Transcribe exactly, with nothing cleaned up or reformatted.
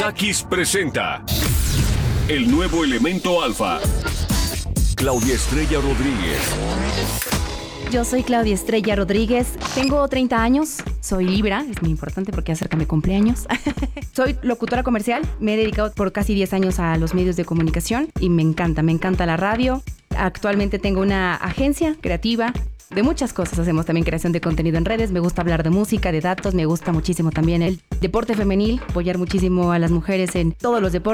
Takis presenta el nuevo elemento alfa. Claudia Estrella Rodríguez. Yo soy Claudia Estrella Rodríguez, tengo treinta años, soy Libra, es muy importante porque acerca mi cumpleaños. Soy locutora comercial, me he dedicado por casi diez años a los medios de comunicación y me encanta, me encanta la radio. Actualmente tengo una agencia creativa. De muchas cosas hacemos también creación de contenido en redes, me gusta hablar de música, de datos, me gusta muchísimo también el deporte femenil, apoyar muchísimo a las mujeres en todos los deportes.